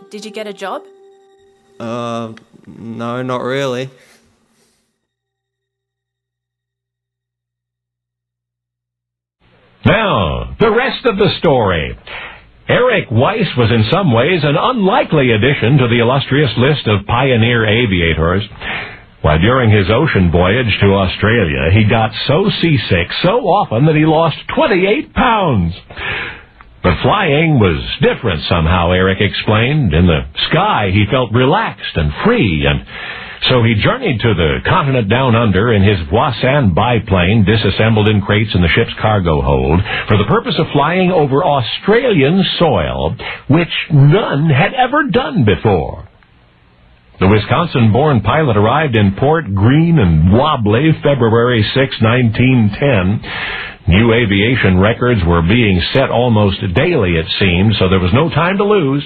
Did you get a job? No, not really. Now, the rest of the story. Eric Weiss was in some ways an unlikely addition to the illustrious list of pioneer aviators. Why, during his ocean voyage to Australia, he got so seasick so often that he lost 28 pounds. But flying was different somehow, Eric explained. In the sky, he felt relaxed and free, and so he journeyed to the continent down under in his Voisin biplane, disassembled in crates in the ship's cargo hold, for the purpose of flying over Australian soil, which none had ever done before. The Wisconsin-born pilot arrived in port green and wobbly February 6, 1910. New aviation records were being set almost daily, it seemed, so there was no time to lose.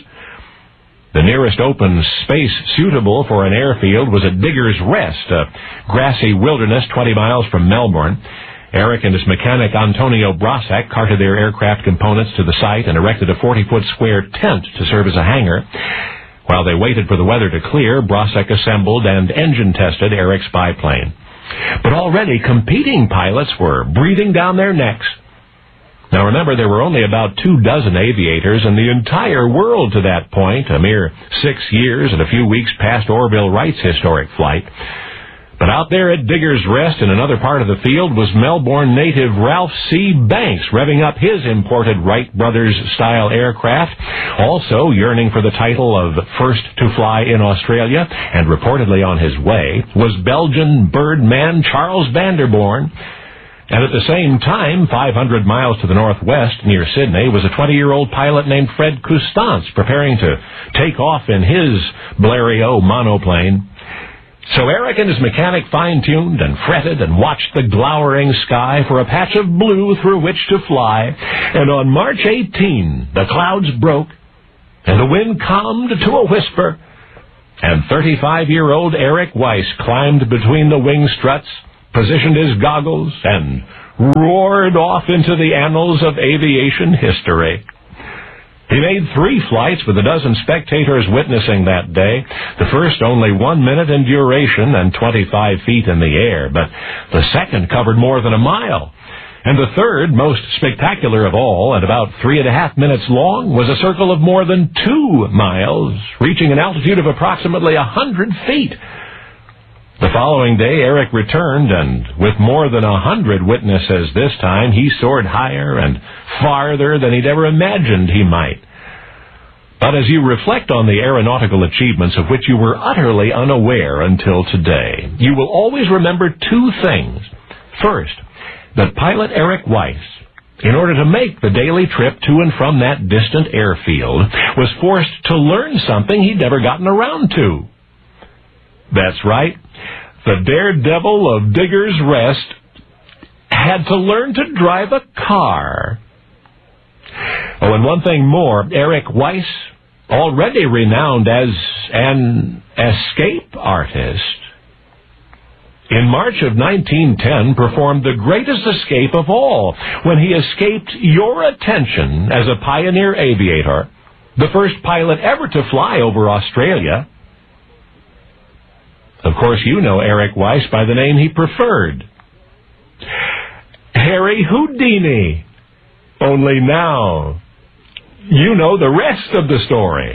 The nearest open space suitable for an airfield was at Diggers Rest, a grassy wilderness 20 miles from Melbourne. Eric and his mechanic Antonio Brasek carted their aircraft components to the site and erected a 40-foot square tent to serve as a hangar. While they waited for the weather to clear, Brasek assembled and engine-tested Eric's biplane. But already competing pilots were breathing down their necks. Now remember, there were only about 24 aviators in the entire world to that point, a mere 6 years and a few weeks past Orville Wright's historic flight. But out there at Diggers Rest in another part of the field was Melbourne native Ralph C. Banks, revving up his imported Wright Brothers-style aircraft, also yearning for the title of first to fly in Australia, and reportedly on his way, was Belgian birdman Charles Vanderborn. And at the same time, 500 miles to the northwest, near Sydney, was a 20-year-old pilot named Fred Custance, preparing to take off in his Blériot monoplane. So Eric and his mechanic fine-tuned and fretted and watched the glowering sky for a patch of blue through which to fly. And on March 18, the clouds broke, and the wind calmed to a whisper, and 35-year-old Eric Weiss climbed between the wing struts, positioned his goggles, and roared off into the annals of aviation history. He made 3 flights with a dozen spectators witnessing that day. The first only 1 minute in duration and 25 feet in the air, but the second covered more than a mile. And the third, most spectacular of all, at about 3.5 minutes long, was a circle of more than 2 miles, reaching an altitude of approximately 100 feet. The following day, Eric returned, and with more than 100 witnesses this time, he soared higher and farther than he'd ever imagined he might. But as you reflect on the aeronautical achievements of which you were utterly unaware until today, you will always remember 2 things. First, that pilot Eric Weiss, in order to make the daily trip to and from that distant airfield, was forced to learn something he'd never gotten around to. That's right. The daredevil of Diggers Rest had to learn to drive a car. Oh, and one thing more, Eric Weiss, already renowned as an escape artist, in March of 1910 performed the greatest escape of all when he escaped your attention as a pioneer aviator, the first pilot ever to fly over Australia. Of course, you know Eric Weiss by the name he preferred, Harry Houdini. Only now, you know the rest of the story.